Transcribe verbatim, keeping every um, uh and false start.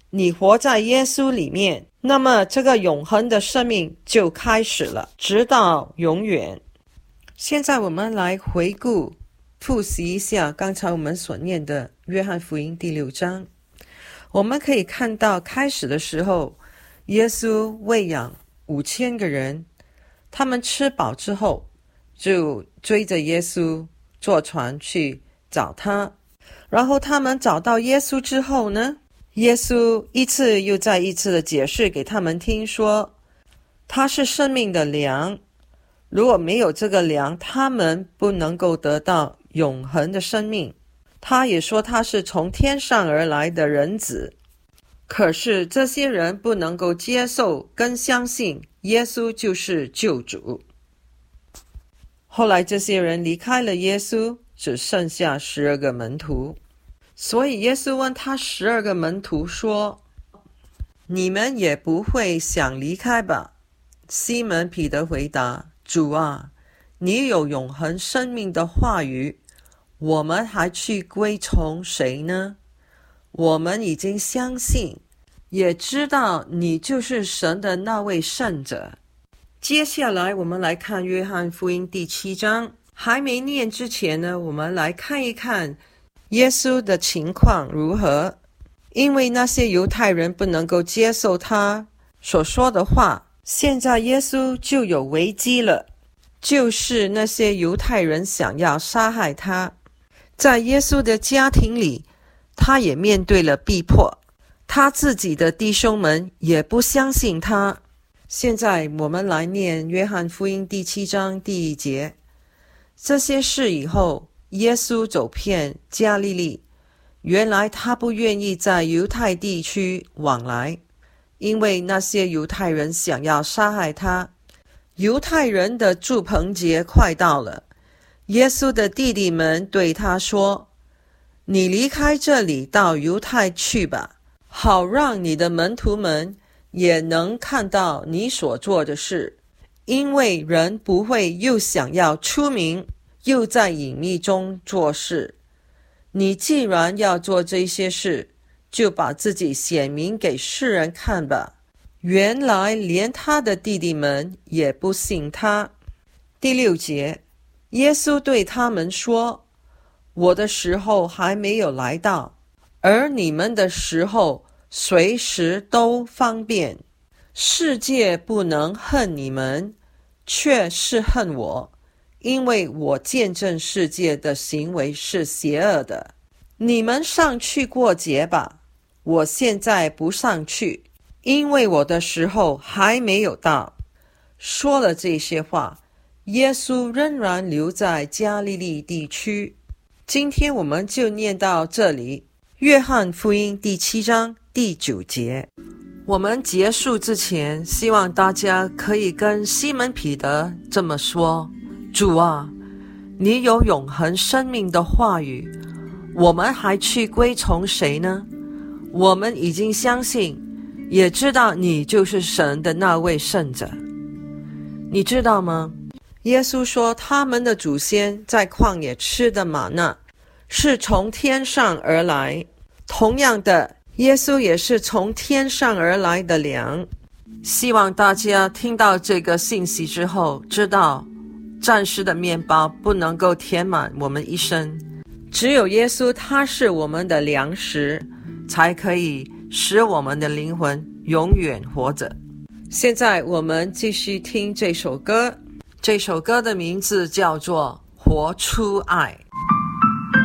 你活在耶稣里面，那么这个永恒的生命就开始了，直到永远。现在我们来回顾复习一下刚才我们所念的约翰福音第六章。我们可以看到开始的时候，耶稣喂养五千个人，他们吃饱之后就追着耶稣坐船去找他。然后他们找到耶稣之后呢，耶稣一次又再一次的解释给他们听，说他是生命的粮，如果没有这个粮，他们不能够得到永恒的生命。他也说他是从天上而来的人子，可是这些人不能够接受跟相信耶稣就是救主。后来这些人离开了耶稣，只剩下十二个门徒。所以耶稣问他十二个门徒说，你们也不会想离开吧？西门彼得回答，主啊，你有永恒生命的话语，我们还去归从谁呢？我们已经相信，也知道你就是神的那位圣者。接下来我们来看约翰福音第七章。还没念之前呢，我们来看一看耶稣的情况如何。因为那些犹太人不能够接受他所说的话，现在耶稣就有危机了，就是那些犹太人想要杀害他。在耶稣的家庭里，他也面对了逼迫，他自己的弟兄们也不相信他。现在我们来念约翰福音第七章第一节。这些事以后，耶稣走遍加利利。原来他不愿意在犹太地区往来，因为那些犹太人想要杀害他。犹太人的住棚节快到了，耶稣的弟弟们对他说，你离开这里到犹太去吧，好让你的门徒们也能看到你所做的事，因为人不会又想要出名，又在隐秘中做事。你既然要做这些事，就把自己显明给世人看吧。原来连他的弟弟们也不信他。第六节，耶稣对他们说，我的时候还没有来到，而你们的时候随时都方便。世界不能恨你们，却是恨我，因为我见证世界的行为是邪恶的。你们上去过节吧，我现在不上去，因为我的时候还没有到。说了这些话，耶稣仍然留在加利利地区。今天我们就念到这里，约翰福音第七章第九节。我们结束之前，希望大家可以跟西门彼得这么说，主啊，你有永恒生命的话语，我们还去归从谁呢？我们已经相信，也知道你就是神的那位圣者。你知道吗？耶稣说他们的祖先在旷野吃的玛纳是从天上而来，同样的，耶稣也是从天上而来的粮。希望大家听到这个信息之后，知道暂时的面包不能够填满我们一生，只有耶稣他是我们的粮食，才可以使我们的灵魂永远活着。现在我们继续听这首歌，这首歌的名字叫做《活出爱》。